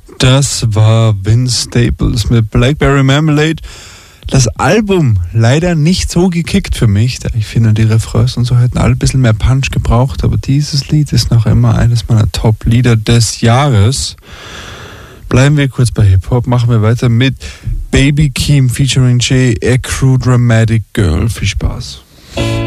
Das war Vince Staples mit Blackberry Marmalade. Das Album leider nicht so gekickt für mich. Ich finde, die Refrains und so hätten alle ein bisschen mehr Punch gebraucht, aber dieses Lied ist noch immer eines meiner Top-Lieder des Jahres. Bleiben wir kurz bei Hip-Hop, machen wir weiter mit Baby Keem featuring J. Crew Dramatic Girl. Viel Spaß.